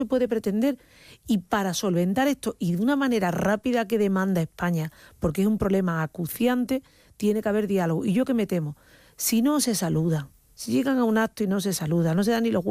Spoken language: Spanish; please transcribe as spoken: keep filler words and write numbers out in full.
se puede pretender. Y para solventar esto, y de una manera rápida que demanda España, porque es un problema acuciante, tiene que haber diálogo. Y yo que me temo, si no se saludan, si llegan a un acto y no se saludan, no se dan ni los